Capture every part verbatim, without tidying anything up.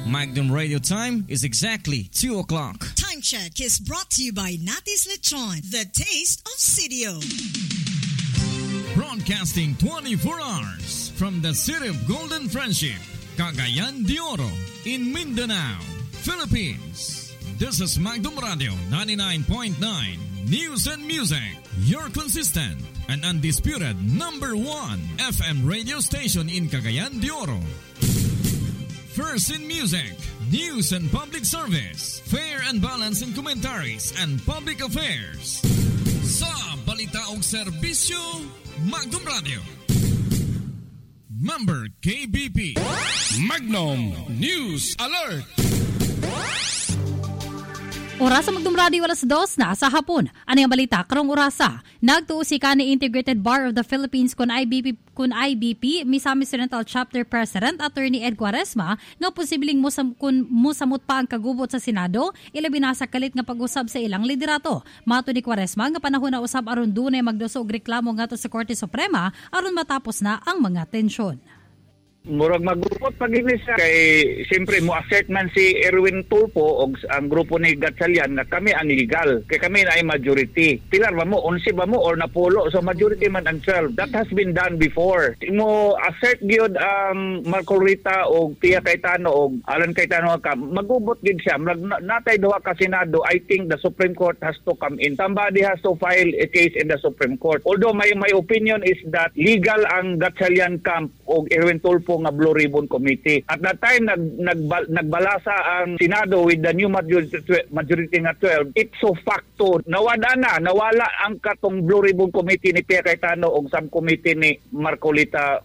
Magnum Radio time is exactly two o'clock. Time check is brought to you by Natis Lechon, the taste of C D O. Broadcasting twenty-four hours from the city of Golden Friendship, Cagayan de Oro, in Mindanao, Philippines. This is Magnum Radio ninety-nine point nine News and Music, your consistent and undisputed number one F M radio station in Cagayan de Oro. First in music, news and public service, fair and balanced in commentaries and public affairs. Sa balita og serbisyo, Magnum Radio. Member K B P. Magnum News Alert. Oras sa Magnum Radio alas dos na sa hapon. Ano yung balita karong orasa? Nagtuo si kanhi Integrated Bar of the Philippines kun I B P kun I B P Misamis Oriental Chapter President Attorney Ed Quaresma nga posibleng musam kun musamot pa ang kagubot sa Senado ilabi na sa kalit nga pag-usab sa ilang liderato. Mato ni Quaresma nga panahon na usab aron dunay magdusog reklamo ngadto sa Korte Suprema aron matapos na ang mga tensyon. Murag maggrupot pag ini siya kay siyempre mo assert man si Erwin Tulfo og ang grupo ni Gatchalian na kami ang legal kay kami na ay majority. Pilar ba mo onse ba mo or napulo so majority man ang twelve. That has been done before. Mo assert gyud ang um, Marco Rita og Pia Cayetano og Alan Cayetano ka magubot gid siya. Mag, natay duha ka Senado. I think the Supreme Court has to come in. Somebody has to file a case in the Supreme Court. Although my my opinion is that legal ang Gatchalian camp og Erwin Tulfo nga Blue Ribbon Committee. At that time, nag, nag, nagbalasa ang Senado with the new majority, majority nga twelve. Ipso facto, nawala na, nawala ang katong Blue Ribbon Committee ni Pia Cayetano o subcommittee ni Marcolita.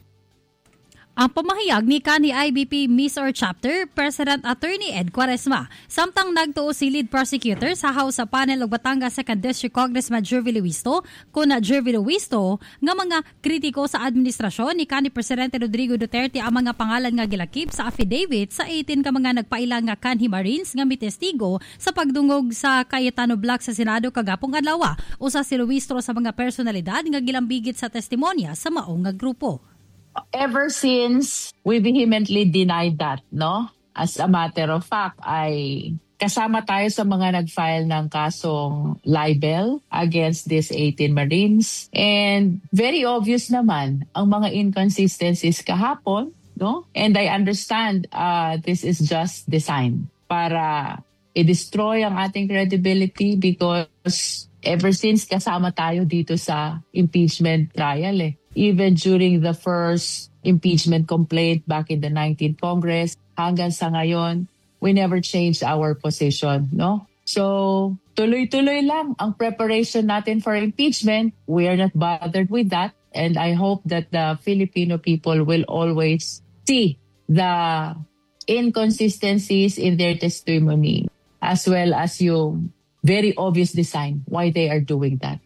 Ang pamahayag ni kanhi I B P Misor Chapter President Attorney Ed Quaresma. Samtang nagtuo si lead prosecutor sa House sa panel og Batangas second District Congressman Jervy Luisto kuna Jervy Luisto nga mga kritiko sa administrasyon ni kanhi Presidente Rodrigo Duterte ang mga pangalan nga gilakip sa affidavit sa eighteen ka mga nagpailang nga kanhi Marines nga mitestigo sa pagdungog sa Cayetano Block sa Senado kagapong adlaw. Usa si Luisto sa mga personalidad nga gilambigit sa testimonya sa maong nga grupo. Ever since we vehemently denied that, no? As a matter of fact, ay kasama tayo sa mga nag-file ng kasong libel against these eighteen Marines. And very obvious naman ang mga inconsistencies kahapon, no? And I understand uh, this is just designed para i-destroy ang ating credibility because ever since kasama tayo dito sa impeachment trial eh. Even during the first impeachment complaint back in the nineteenth Congress, hanggang sa ngayon, we never changed our position, no? So, tuloy-tuloy lang ang preparation natin for impeachment. We are not bothered with that. And I hope that the Filipino people will always see the inconsistencies in their testimony as well as yung very obvious design why they are doing that.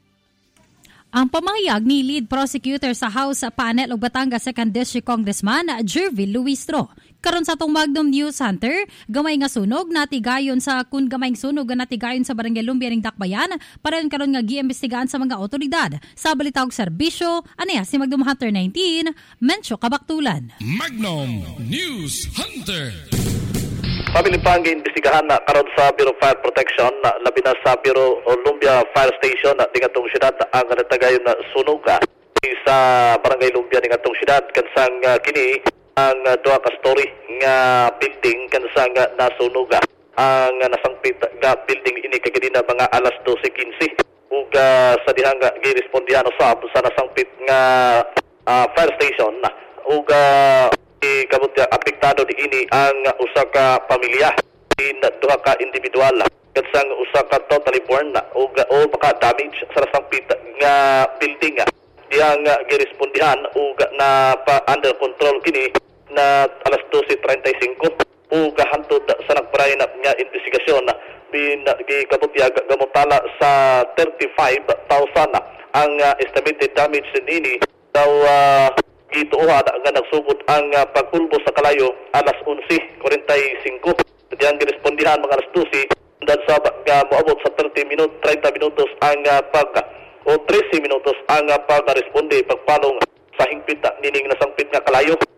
Ang pamahayag ni lead prosecutor sa House sa panel og Batangas second District Congressman Jervy Luistro. Karon sa tong Magnum News Hunter, gamay nga sunog natigayon sa kun gamay sunog nga natigayon sa Barangay Lumbia ning Dakbayan para karon nga giimbestigahan sa mga otoridad. Sa balita og serbisyo, aniya si Magnum Hunter nineteen, Mencho Kabaktulan. Magnum News Hunter. Pabilipang iimbestigahan na karon sa Bureau of Fire Protection na labi na sa Bureau Lumbia Fire Station na tingatong syudad ang natagayon na sunog sa Barangay Lumbia tingatong syudad kansang uh, kini ang uh, duha ka story nga building kansang uh, nasunog ang uh, nasangpit nga building ini kagadi na mga alas twelve fifteen ug uh, sa dihang uh, girespondihan usab sa nasangpit nga uh, fire station ug uh, kabut apektado di ini ang usa ka pamilya in duha ka individual kansang usa ka totally born o o baka damage sa sangpit nga building diyang girespondihan ug na pa under control kini na alas twelve thirty-five ug hantod sa nagpray na nga investigasyon bin gikabut gamotala sa thirty-five thousand ang uh, estimated damage din ini daw uh, gituuhan nga nagsugod ang uh, pagpulbo sa kalayo alas eleven forty-five. Diyan girespondihan mga alas twelve dan sa uh, moabot sa thirty minutos, thirty minutos ang uh, pag o thirty minutos ang uh, pag-responde pagpalong sa hingpit nining nasangpit nga kalayo.